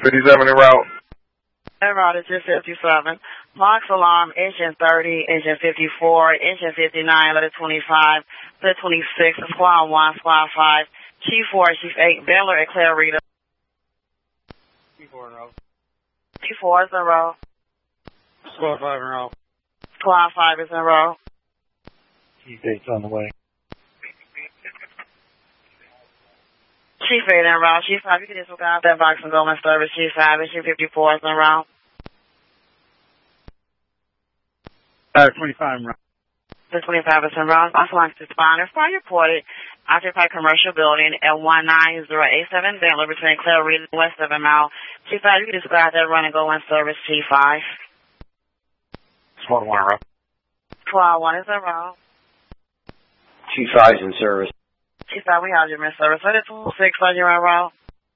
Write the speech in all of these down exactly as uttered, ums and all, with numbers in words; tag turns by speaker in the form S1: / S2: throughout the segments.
S1: fifty-seven en route.
S2: En route is just fifty-seven. Box alarm, engine thirty, engine fifty-four, engine fifty-nine, letter twenty-five, letter twenty-six, squad one, squad five, Chief four, Chief eight, Baylor at Clarita.
S3: Chief four in row.
S2: Chief four is in row.
S3: Squad five in row.
S2: Squad five is in row.
S3: Chief eight's on the way.
S2: Chief eight in row. Chief five, you can disregard that box and go in service. Chief five, engine fifty-four is in row.
S3: Uh, twenty-five in row.
S2: The twenty-five is in row. Also, like to respond. Fire reported. Occupied commercial building at one nine zero eight seven Baylor between Clarita and West seven Mile. Chief five, you can describe that run and go in service. Chief five.
S3: Squad one in row.
S2: Squad one is in row.
S4: Chief five is in service.
S2: Chief five, we have you in service. Letter two six, are you in row?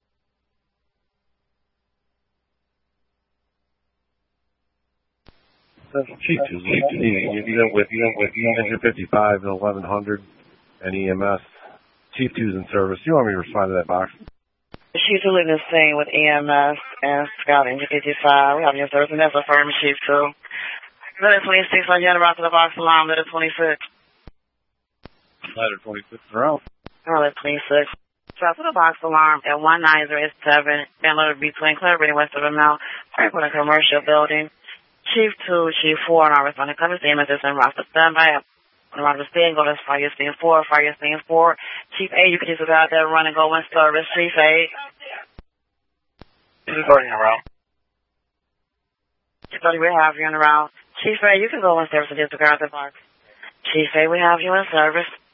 S3: Chief two, Chief two, you know, with, you know, with engine fifty-five and eleven hundred and E M S. Chief two's in service. You want me to respond to that box?
S2: Chief two leaving the scene with E M S and Scout engine fifty-five. We have you in service, and that's affirming Chief two. Letter twenty-six, are you in route to the box alarm? Letter twenty-six.
S3: Letter twenty-six in row.
S2: Letter twenty-six. Drop to the box alarm at one nine zero eight seven Baylor between Clarita and West seven Mile. Franklin commercial building. Chief two, Chief four, and our responding cover statement is in route to standby. On the route of stand, go to fire stand four, fire stand four. Chief eight, you can disregard that run and go in service. Chief eight.
S3: Chief thirty in row.
S2: Chief thirty, we have you in the route. Chief eight, you can go in service and disregard the box. Chief eight, we have you in service.